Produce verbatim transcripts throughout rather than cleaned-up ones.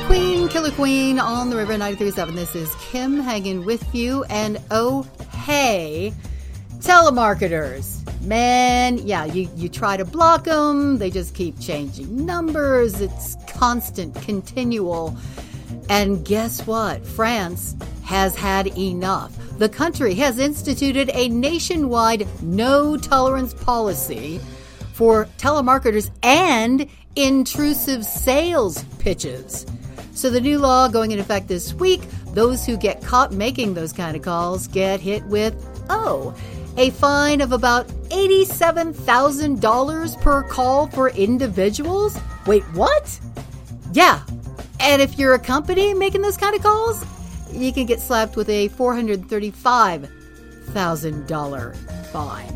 Queen, Killer Queen on the River ninety-three point seven. This is Kim hanging with you. And oh, hey, telemarketers. Man, yeah, you, you try to block them. They just keep changing numbers. It's constant, continual. And guess what? France has had enough. The country has instituted a nationwide no-tolerance policy for telemarketers and intrusive sales pitches. So the new law going into effect this week, those who get caught making those kind of calls get hit with, oh, a fine of about eighty-seven thousand dollars per call for individuals? Wait, what? Yeah. And if you're a company making those kind of calls, you can get slapped with a four hundred thirty-five thousand dollars fine.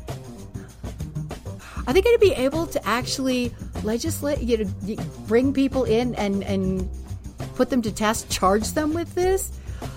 Are they going to be able to actually legislate, you know, bring people in and, and put them to test, charge them with this?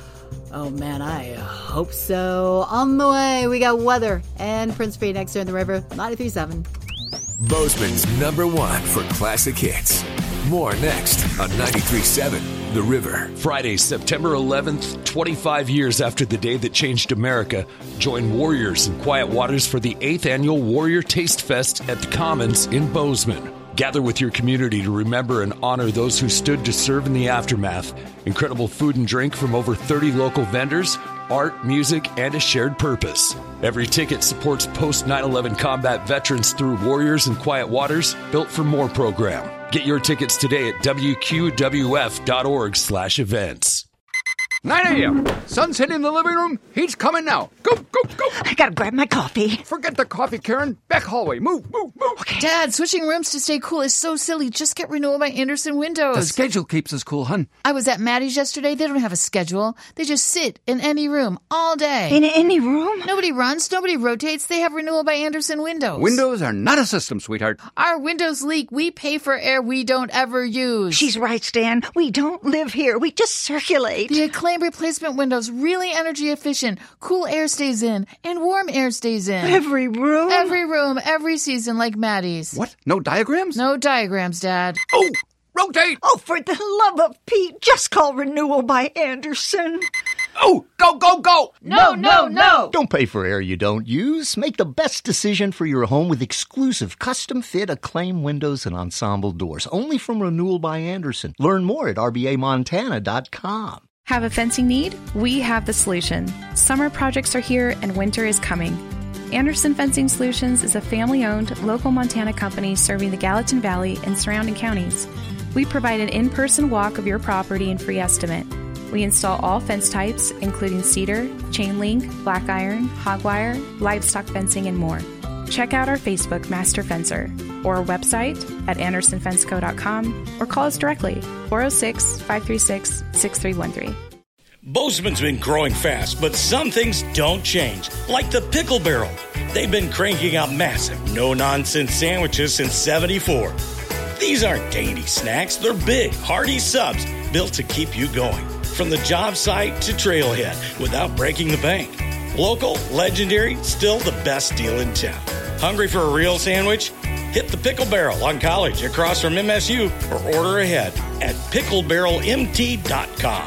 Oh, man, I hope so. On the way, we got weather and Prince Free next here in the River, ninety-three point seven. Bozeman's number one for classic hits. More next on ninety-three point seven, The River. Friday, September eleventh, twenty-five years after the day that changed America, join Warriors and Quiet Waters for the eighth Annual Warrior Taste Fest at the Commons in Bozeman. Gather with your community to remember and honor those who stood to serve in the aftermath. Incredible food and drink from over thirty local vendors, art, music, and a shared purpose. Every ticket supports post nine eleven combat veterans through Warriors and Quiet Waters, Built for More program. Get your tickets today at w q w f dot org slash events. nine a.m. Sunset in the living room. Heat's coming now. Go, go, go. I gotta grab my coffee. Forget the coffee, Karen. Back hallway. Move, move, move. Okay. Dad, switching rooms to stay cool is so silly. Just get renewal by Andersen Windows. The schedule keeps us cool, hun. I was at Maddie's yesterday. They don't have a schedule. They just sit in any room all day. In any room? Nobody runs. Nobody rotates. They have renewal by Andersen Windows. Windows are not a system, sweetheart. Our windows leak. We pay for air we don't ever use. She's right, Stan. We don't live here. We just circulate. The Acclaim replacement windows, really energy efficient. Cool air stays in and warm air stays in. Every room? Every room, every season, like Maddie's. What? No diagrams? No diagrams, Dad. Oh, rotate! Oh, for the love of Pete, just call renewal by Andersen. Oh, go, go, go! No, no, no! Don't pay for air you don't use. Make the best decision for your home with exclusive custom-fit Acclaim windows and ensemble doors. Only from Renewal by Andersen. Learn more at r b a montana dot com. Have a fencing need? We have the solution. Summer projects are here and winter is coming. Andersen Fencing Solutions is a family-owned, local Montana company serving the Gallatin Valley and surrounding counties. We provide an in-person walk of your property and free estimate. We install all fence types, including cedar, chain link, black iron, hog wire, livestock fencing, and more. Check out our Facebook, Master Fencer, or our website at andersen fence co dot com, or call us directly, four oh six, five three six, six three one three. Bozeman's been growing fast, but some things don't change, like the Pickle Barrel. They've been cranking out massive, no-nonsense sandwiches since seventy-four. These aren't dainty snacks. They're big, hearty subs built to keep you going, from the job site to trailhead, without breaking the bank. Local, legendary, still the best deal in town. Hungry for a real sandwich? Hit the Pickle Barrel on College across from M S U or order ahead at pickle barrel m t dot com.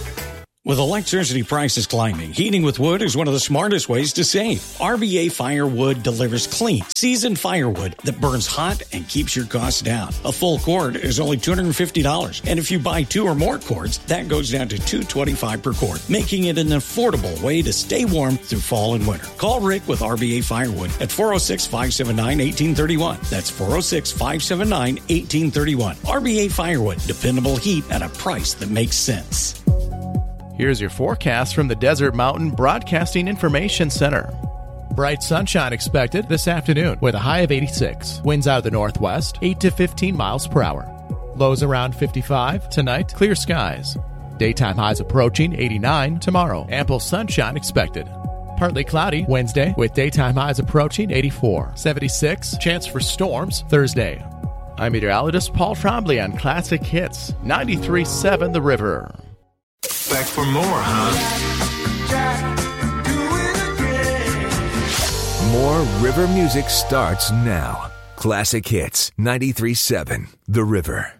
With electricity prices climbing, heating with wood is one of the smartest ways to save. R B A Firewood delivers clean, seasoned firewood that burns hot and keeps your costs down. A full cord is only two hundred fifty dollars, and if you buy two or more cords, that goes down to two hundred twenty-five dollars per cord, making it an affordable way to stay warm through fall and winter. Call Rick with R B A Firewood at four oh six, five seven nine, one eight three one. That's four oh six, five seven nine, one eight three one. R B A Firewood, dependable heat at a price that makes sense. Here's your forecast from the Desert Mountain Broadcasting Information Center. Bright sunshine expected this afternoon with a high of eighty-six. Winds out of the northwest, eight to fifteen miles per hour. Lows around fifty-five. Tonight, clear skies. Daytime highs approaching eighty-nine tomorrow. Ample sunshine expected. Partly cloudy Wednesday with daytime highs approaching eighty-four. seventy-six. Chance for storms Thursday. I'm meteorologist Paul Trombley on Classic Hits ninety-three point seven The River. Back for more, huh? More river music starts now. Classic Hits ninety-three point seven The River.